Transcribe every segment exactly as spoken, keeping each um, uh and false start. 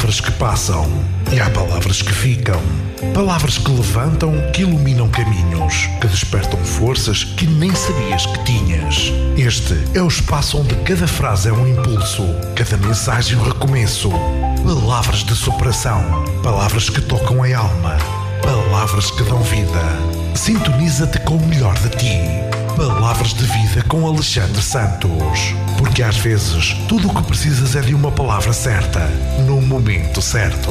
palavras que passam e há palavras que ficam. Palavras que levantam, que iluminam caminhos, que despertam forças que nem sabias que tinhas. Este é o espaço onde cada frase é um impulso, cada mensagem um recomeço. Palavras de superação, palavras que tocam a alma, palavras que dão vida. Sintoniza-te com o melhor de ti. Palavras de vida com Alexandre Santos. Porque às vezes tudo o que precisas é de uma palavra certa, no momento certo.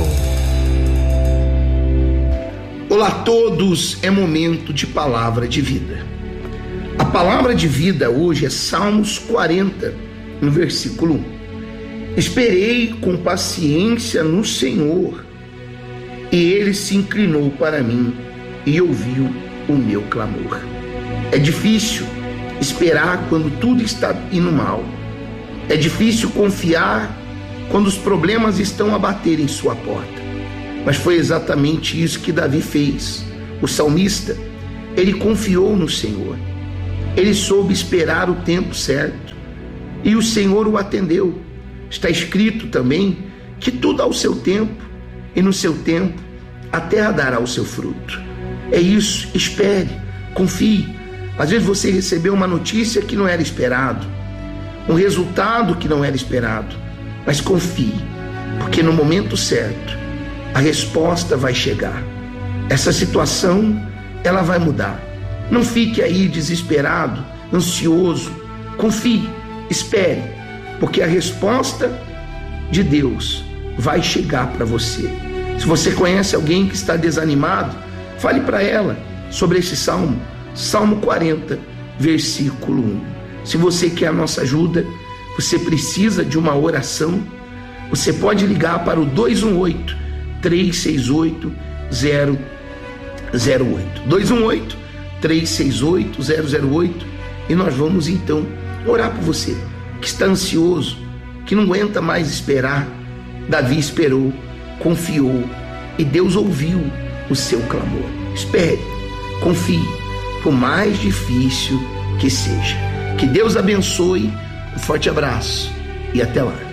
Olá a todos, é momento de palavra de vida. A palavra de vida hoje é Salmos quarenta, no versículo um. Esperei com paciência no Senhor, e Ele se inclinou para mim e ouviu o meu clamor. É difícil esperar quando tudo está indo mal. É difícil confiar quando os problemas estão a bater em sua porta. Mas foi exatamente isso que Davi fez. O salmista, ele confiou no Senhor. Ele soube esperar o tempo certo. E o Senhor o atendeu. Está escrito também que tudo ao seu tempo, e no seu tempo a terra dará o seu fruto. É isso, espere, confie. Às vezes você recebeu uma notícia que não era esperado, um resultado que não era esperado, mas confie, porque no momento certo a resposta vai chegar. Essa situação, ela vai mudar. Não fique aí desesperado, ansioso. Confie, espere, porque a resposta de Deus vai chegar para você. Se você conhece alguém que está desanimado, fale para ela sobre esse salmo, Salmo quarenta, versículo um. Se você quer a nossa ajuda, você precisa de uma oração, você pode ligar para o dois um oito, três seis oito, zero zero oito. dois um oito, três seis oito, zero zero oito, e nós vamos então orar por você que está ansioso, que não aguenta mais esperar. Davi esperou, confiou, e Deus ouviu o seu clamor. Espere, confie, por mais difícil que seja. Que Deus abençoe, um forte abraço e até lá.